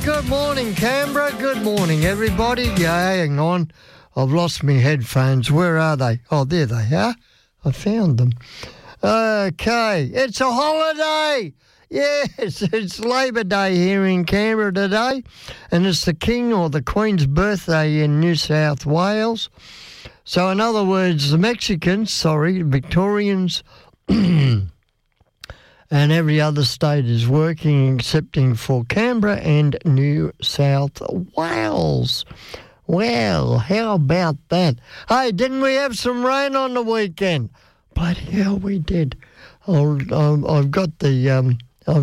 Good morning, Canberra. Good morning, everybody. Yeah, hang on. I've lost my headphones. Where are they? Oh, there they are. I found them. Okay, it's a holiday. Yes, it's Labor Day here in Canberra today, and it's the King or the Queen's birthday in New South Wales. So in other words, the Mexicans, Victorians, and every other state is working excepting for Canberra and New South Wales. Well, how about that? Hey, didn't we have some rain on the weekend? Bloody hell, we did. I've got the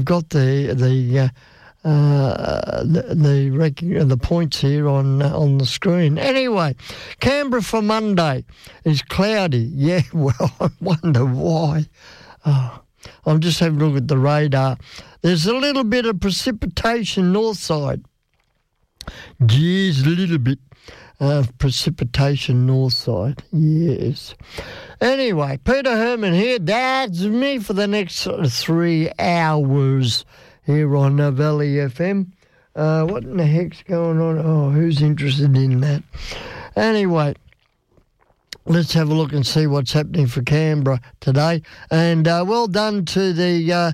points here on the screen. Anyway, Canberra for Monday is cloudy. Yeah, well, I wonder why. Oh, I'm just having a look at the radar. There's a little bit of precipitation north side. Geez, a little bit of precipitation north side. Yes. Anyway, Peter Herman here. That's me for the next 3 hours here on Valley FM. What in the heck's going on? Oh, who's interested in that? Anyway, let's have a look and see what's happening for Canberra today. And well done to the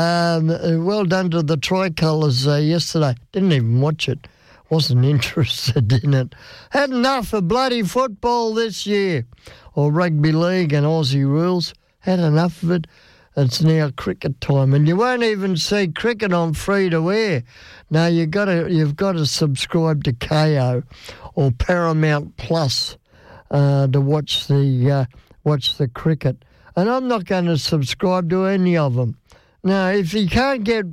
Tricolours yesterday. Didn't even watch it. Wasn't interested in it. Had enough of bloody football this year, or rugby league and Aussie rules. Had enough of it. It's now cricket time, and you won't even see cricket on free to air. Now you've got to subscribe to KO or Paramount Plus to watch the cricket. And I'm not going to subscribe to any of them. Now, if you can't get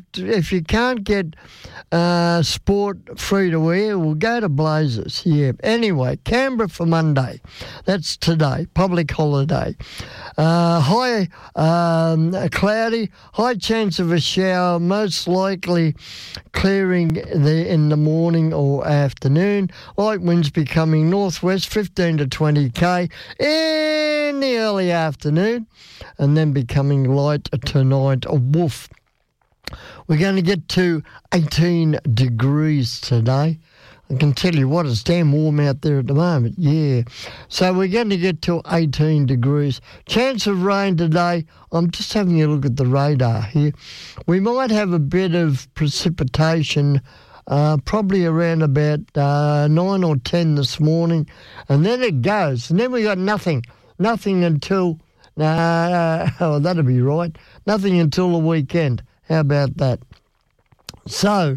sport free to air, we'll go to Blazers. Yeah. Anyway, Canberra for Monday. That's today. Public holiday. High cloudy. High chance of a shower. Most likely clearing in the morning or afternoon. Light winds becoming northwest, 15 to 20 k in the early afternoon, and then becoming light tonight. Woof. We're going to get to 18 degrees today. I can tell you what, it's damn warm out there at the moment. Yeah. So we're going to get to 18 degrees. Chance of rain today. I'm just having a look at the radar here. We might have a bit of precipitation, probably around about 9 or 10 this morning. And then it goes. And then we got nothing. Nothing until... that'll be right. Nothing until the weekend. How about that? So,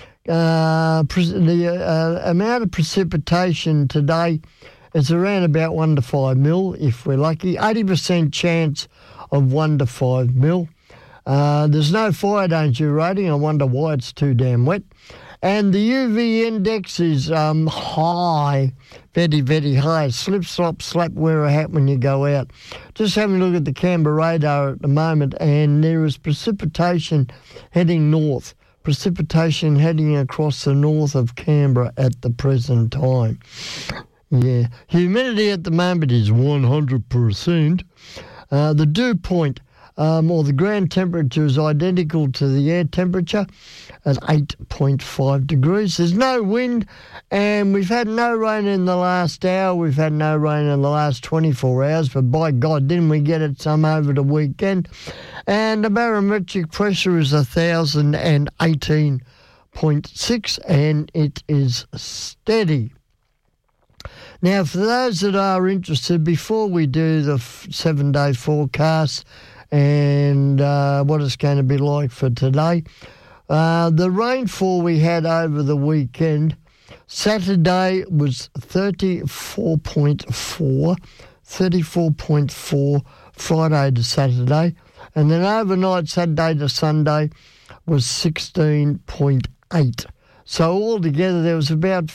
the amount of precipitation today is around about 1 to 5 mil, if we're lucky. 80% chance of 1 to 5 mil. There's no fire danger rating. I wonder why it's too damn wet. And the UV index is high, very, very high. Slip, slop, slap, wear a hat when you go out. Just having a look at the Canberra radar at the moment, and there is precipitation heading north. Precipitation heading across the north of Canberra at the present time. Yeah. Humidity at the moment is 100%. The dew point, or the ground temperature, is identical to the air temperature at 8.5 degrees. There's no wind, and we've had no rain in the last hour. We've had no rain in the last 24 hours, but by God, didn't we get it some over the weekend? And the barometric pressure is 1,018.6, and it is steady. Now, for those that are interested, before we do the 7-day forecast and what it's going to be like for today, the rainfall we had over the weekend, Saturday was 34.4, Friday to Saturday, and then overnight, Saturday to Sunday, was 16.8. So altogether there was about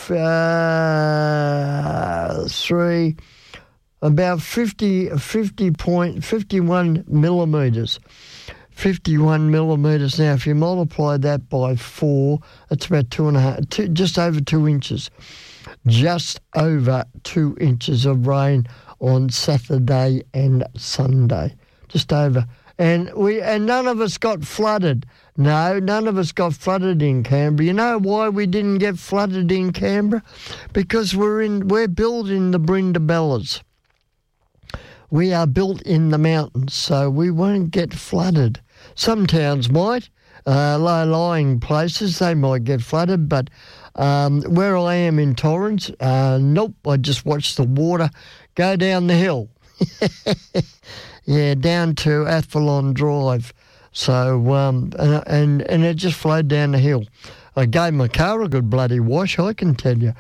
51 millimetres. 51 millimetres. Now, if you multiply that by 4, that's about just over 2 inches. Just over 2 inches of rain on Saturday and Sunday. Just over And none of us got flooded. No, none of us got flooded in Canberra. You know why we didn't get flooded in Canberra? Because we're built in the Brindabellas. We are built in the mountains, so we won't get flooded. Some towns might. Low-lying places, they might get flooded, but where I am in Torrens, nope, I just watch the water go down the hill. Yeah, down to Athlone Drive. So, and it just flowed down the hill. I gave my car a good bloody wash, I can tell you.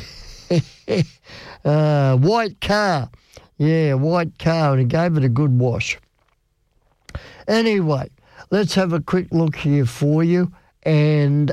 White car. Yeah, white car, and he gave it a good wash. Anyway, let's have a quick look here for you. And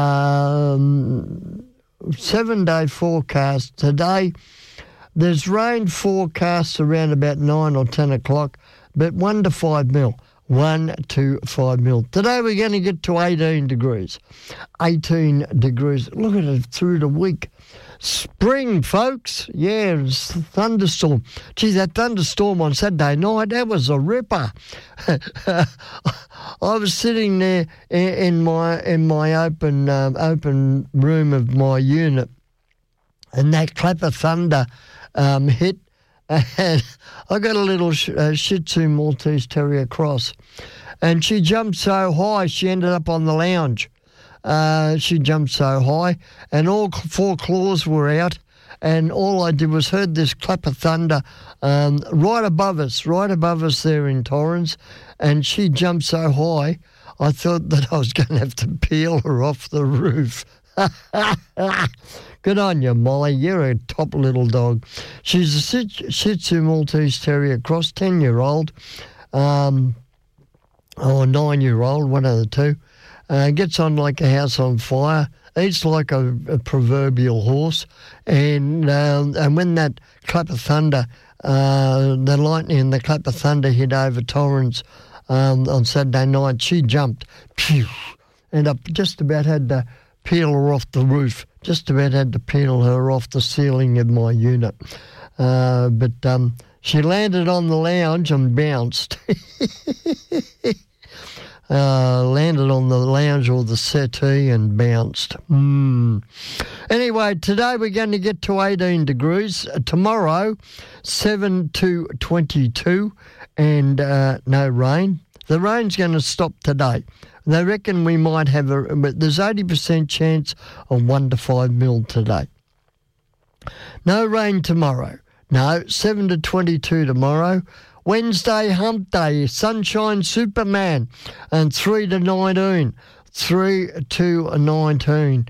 7-day forecast today. There's rain forecast around about 9 or 10 o'clock, but 1 to 5 mil. 1 to 5 mil. Today we're going to get to 18 degrees. 18 degrees. Look at it through the week. Spring, folks. Yeah, it's thunderstorm. Gee, that thunderstorm on Saturday night, that was a ripper. I was sitting there in my open room of my unit, and that clap of thunder hit, and I got a little Shih Tzu Maltese Terrier cross, and she jumped so high she ended up on the lounge. She jumped so high, and all 4 claws were out, and all I did was heard this clap of thunder right above us there in Torrens, and she jumped so high, I thought that I was going to have to peel her off the roof. Good on you, Molly. You're a top little dog. She's a Shih Tzu Maltese Terrier cross, 10-year-old, or 9-year-old, one of the two. Gets on like a house on fire, eats like a proverbial horse, and when that clap of thunder, the lightning and the clap of thunder hit over Torrens on Saturday night, she jumped, phew, and I just about had to peel her off the roof, just about had to peel her off the ceiling of my unit. But she landed on the lounge and bounced. Landed on the lounge or the settee and bounced. Anyway, today we're going to get to 18 degrees. Tomorrow, 7 to 22 and no rain. The rain's going to stop today. They reckon we might have but there's 80% chance of 1 to 5 mil today. No rain tomorrow. No, 7 to 22 tomorrow. Wednesday, hump day, sunshine Superman, and 3 to 19. 3 to 19.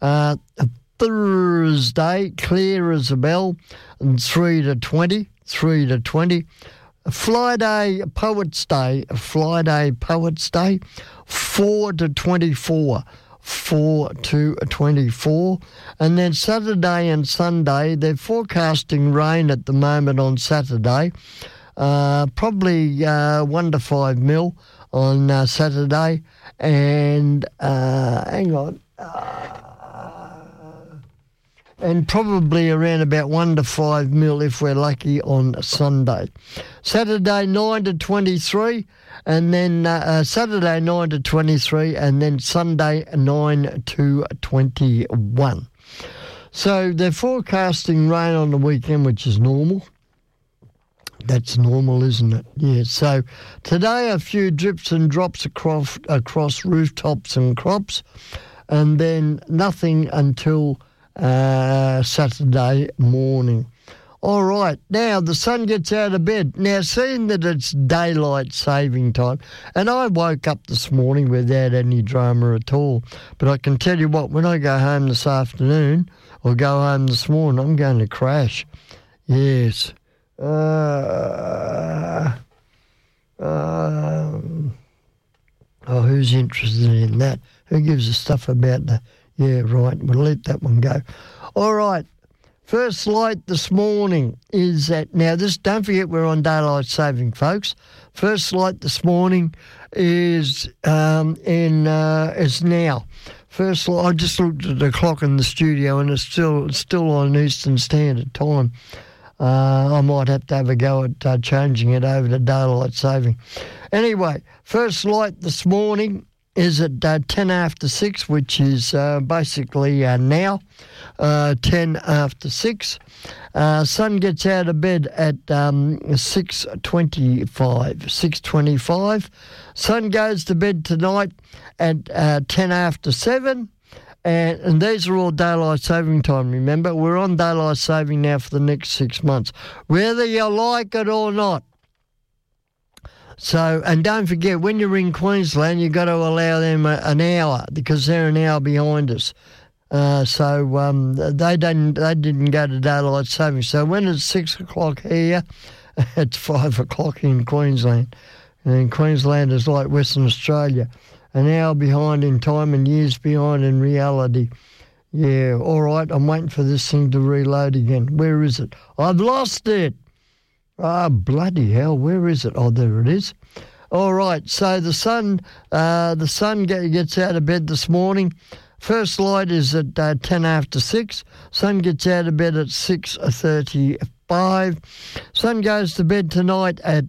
Thursday, clear as a bell, and 3 to 20. 3 to 20. Friday, Poets' Day. 4 to 24. 4 to 24. And then Saturday and Sunday, they're forecasting rain at the moment on Saturday. Probably 1 to 5 mil on Saturday, and and probably around about 1 to 5 mil if we're lucky on Sunday. Saturday 9 to 23, and then Saturday 9 to 23, and then Sunday 9 to 21. So they're forecasting rain on the weekend, which is normal. That's normal, isn't it? Yeah. So today a few drips and drops across rooftops and crops, and then nothing until Saturday morning. All right. Now the sun gets out of bed. Now, seeing that it's daylight saving time, and I woke up this morning without any drama at all, but I can tell you what, when I go home this afternoon or go home this morning, I'm going to crash. Yes. Who's interested in that? Who gives a stuff about that? Yeah, right. We'll let that one go. All right. First light this morning is at now. Don't forget we're on daylight saving, folks. First light this morning is is now. First light. I just looked at the clock in the studio and it's still on Eastern Standard Time. I might have to have a go at changing it over to daylight saving. Anyway, first light this morning is at 10 after 6, which is basically now, 10 after 6. Sun gets out of bed at 6:25. Sun goes to bed tonight at 10 after 7. And these are all daylight saving time, remember? We're on daylight saving now for the next 6 months, whether you like it or not. So, and don't forget, when you're in Queensland, you've got to allow them an hour because they're an hour behind us. They didn't go to daylight saving. So when it's 6 o'clock here, it's 5 o'clock in Queensland. And Queensland is like Western Australia, an hour behind in time and years behind in reality. Yeah, all right, I'm waiting for this thing to reload again. Where is it? I've lost it. Ah, bloody hell, where is it? Oh, there it is. All right, so the sun gets out of bed this morning. First light is at 10 after 6. Sun gets out of bed at 6:35. Sun goes to bed tonight at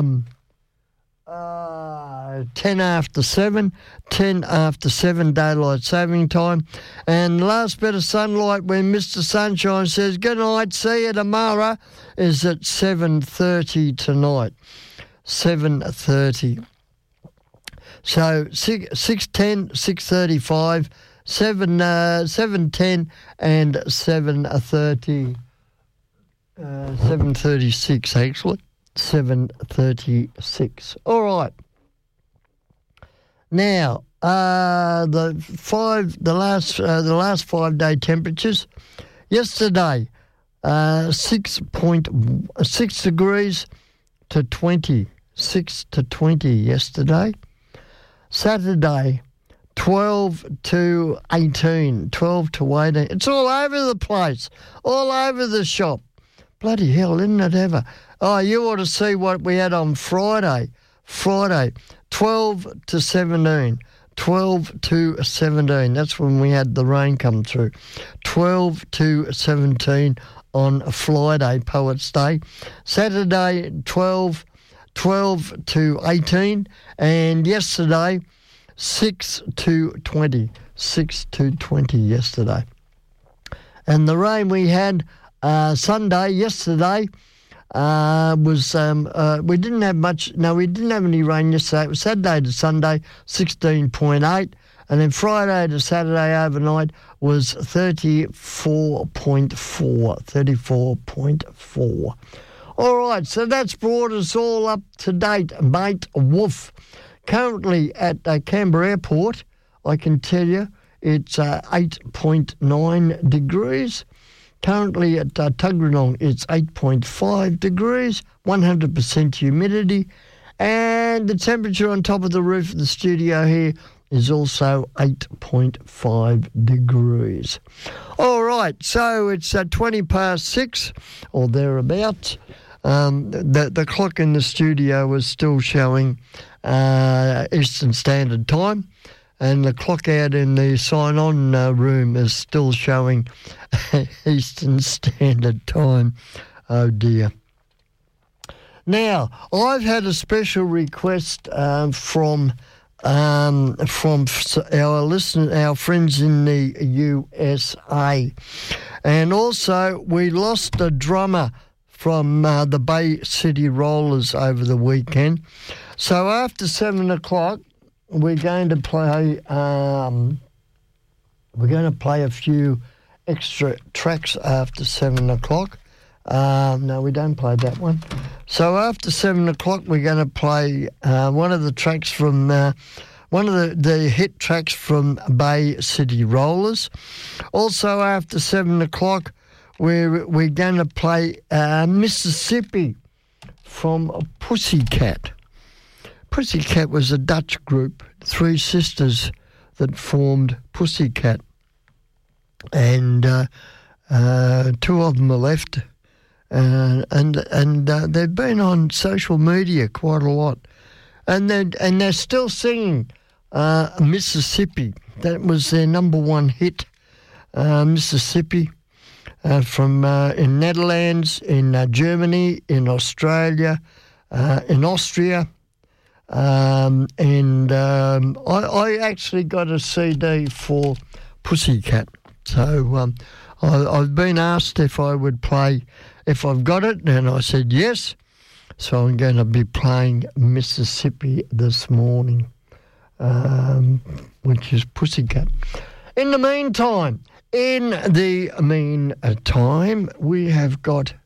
10 after 7. 10 after 7 daylight saving time. And last bit of sunlight when Mr. Sunshine says, good night, see you tomorrow, is at 7:30 tonight. 7:30. So 6:10, 6:35, 7:10 and 7:30. 7:36 actually. 7:36. All right. Now, the last 5 day temperatures. Yesterday, 6.6 degrees to 20. 6 to 20 yesterday. Saturday, 12 to 18. 12 to 18. It's all over the place. All over the shop. Bloody hell, isn't it ever? Oh, you ought to see what we had on Friday. Friday, 12 to 17. 12 to 17. That's when we had the rain come through. 12 to 17 on Friday, Poets' Day. Saturday, 12 to 18. And yesterday, 6 to 20. 6 to 20 yesterday. And the rain we had Sunday, yesterday, we didn't have much. No, we didn't have any rain yesterday. It was Saturday to Sunday, 16.8, and then Friday to Saturday overnight was 34.4. 34.4. All right, so that's brought us all up to date, mate. Woof. Currently at Canberra Airport, I can tell you it's 8.9 degrees. Currently at Tuggeranong, it's 8.5 degrees, 100% humidity, and the temperature on top of the roof of the studio here is also 8.5 degrees. All right, so it's 20 past 6 or thereabouts. The clock in the studio is still showing Eastern Standard Time. And the clock out in the sign-on room is still showing Eastern Standard Time. Oh, dear. Now, I've had a special request from our listeners, our friends in the USA. And also, we lost a drummer from the Bay City Rollers over the weekend. So after 7 o'clock, we're going to play a few extra tracks after 7 o'clock. No, we don't play that one. So after 7 o'clock, we're going to play one of the tracks from one of the hit tracks from Bay City Rollers. Also after 7 o'clock, we're going to play Mississippi from Pussycat. Pussycat was a Dutch group, 3 sisters that formed Pussycat, and 2 of them are left, and they've been on social media quite a lot, and they're still singing Mississippi. That was their number 1 hit, Mississippi. from in Netherlands, in Germany, in Australia, in Austria. I actually got a CD for Pussycat. So I've been asked if I would play, if I've got it, and I said yes. So I'm going to be playing Mississippi this morning, which is Pussycat. In the meantime, we have got